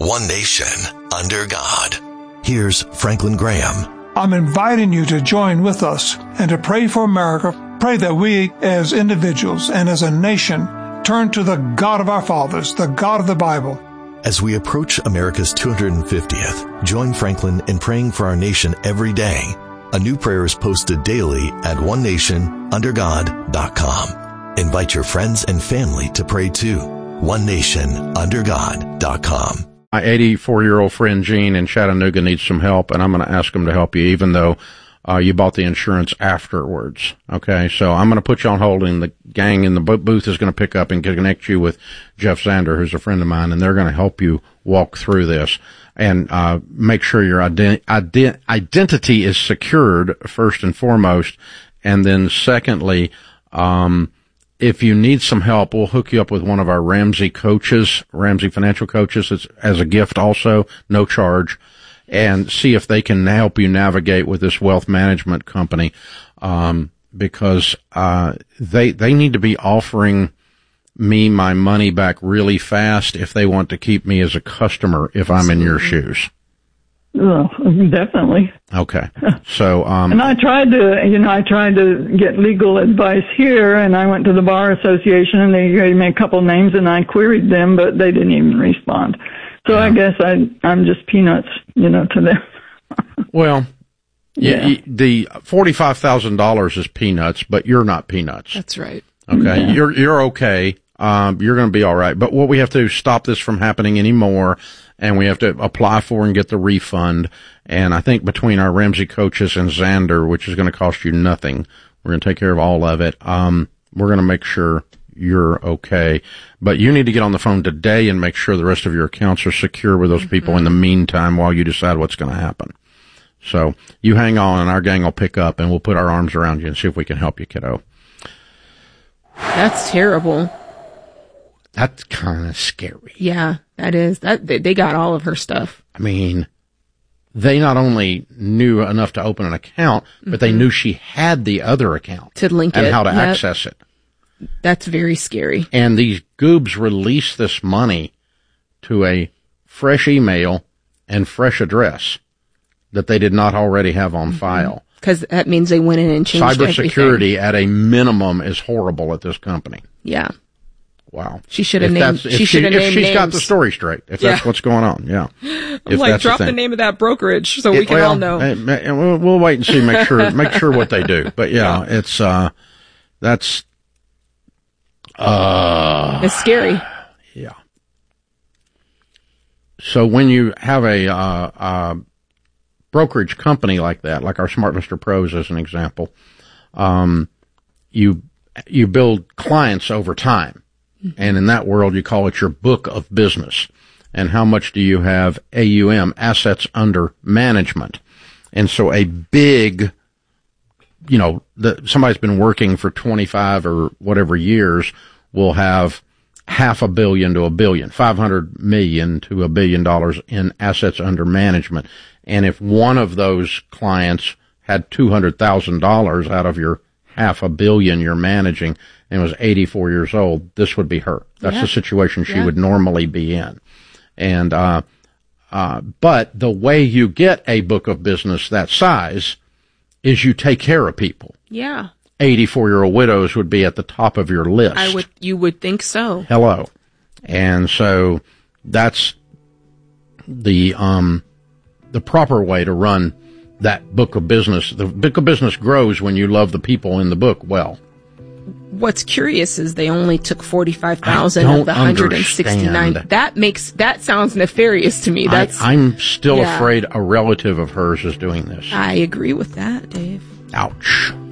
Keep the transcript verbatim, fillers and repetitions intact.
one nation, under God. Here's Franklin Graham. I'm inviting you to join with us and to pray for America. Pray that we as individuals and as a nation turn to the God of our fathers, the God of the Bible. As we approach America's two hundred fiftieth, join Franklin in praying for our nation every day. A new prayer is posted daily at one nation under god dot com. Invite your friends and family to pray too. one nation under god dot com. My eighty-four-year-old friend Gene in Chattanooga needs some help, and I'm going to ask him to help you, even though uh, you bought the insurance afterwards. Okay, so I'm going to put you on hold, and the gang in the booth is going to pick up and connect you with Jeff Zander, who's a friend of mine, and they're going to help you walk through this and uh make sure your ident- ident- identity is secured first and foremost, and then secondly, um if you need some help, we'll hook you up with one of our Ramsey coaches, Ramsey financial coaches. It's as a gift also, no charge, and see if they can help you navigate with this wealth management company, um, because uh they they need to be offering me my money back really fast if they want to keep me as a customer if I'm in your shoes. Well, definitely. Okay. So, um, and I tried to, you know, I tried to get legal advice here, and I went to the Bar Association, and they gave me a couple names, and I queried them, but they didn't even respond. So yeah. I guess I, I'm just peanuts, you know, to them. Well, yeah. y- the forty-five thousand dollars is peanuts, but you're not peanuts. That's right. Okay. Yeah. You're, you're okay. Um, you're going to be all right. But what we have to do is stop this from happening anymore, and we have to apply for and get the refund. And I think between our Ramsey coaches and Zander, which is going to cost you nothing, we're going to take care of all of it. Um, we're going to make sure you're okay. But you need to get on the phone today and make sure the rest of your accounts are secure with those mm-hmm. people in the meantime while you decide what's going to happen. So you hang on, and our gang will pick up, and we'll put our arms around you and see if we can help you, kiddo. That's terrible. That's kind of scary. Yeah, that is. That they, they got all of her stuff. I mean, they not only knew enough to open an account, but mm-hmm. they knew she had the other account. To link and it. And how to yep. access it. That's very scary. And these goobs released this money to a fresh email and fresh address that they did not already have on mm-hmm. file. Because that means they went in and changed everything. Cybersecurity at a minimum is horrible at this company. Yeah. Wow. She should have named, she should have If named she's names. got the story straight, if yeah. that's what's going on, yeah. I'm if like, that's drop the, the name of that brokerage so it, we can well, all know. Uh, we'll, we'll wait and see, make sure, make sure what they do. But yeah, yeah. it's, uh, that's, uh. It's scary. Yeah. So when you have a, uh, uh, brokerage company like that, like our Smart Mister Pros as an example, um, you, you build clients over time. And in that world, you call it your book of business. And how much do you have A U M, assets under management? And so a big, you know, the, somebody's been working for twenty-five or whatever years will have half a billion to a billion, five hundred million to a billion dollars in assets under management. And if one of those clients had two hundred thousand dollars out of your half a billion you're managing and was eighty-four years old, this would be her. That's yeah. the situation she yeah. would normally be in. And, uh, uh, but the way you get a book of business that size is you take care of people. Yeah. eighty-four-year-old widows would be at the top of your list. I would, you would think so. Hello. And so that's the, um, the proper way to run that book of business. The book of business grows when you love the people in the book well. What's curious is they only took forty-five thousand of the one hundred sixty-nine. Understand. That makes, that sounds nefarious to me. That's, I, I'm still yeah. afraid a relative of hers is doing this. I agree with that, Dave. Ouch.